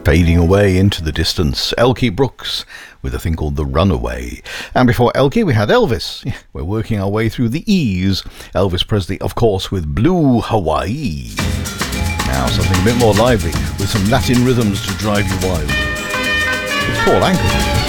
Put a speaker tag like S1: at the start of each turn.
S1: Fading away into the distance, Elkie Brooks with a thing called The Runaway. And before Elkie, we had Elvis. We're working our way through the E's. Elvis Presley, of course, with Blue Hawaii. Now something a bit more lively with some Latin rhythms to drive you wild. It's Paul Anka.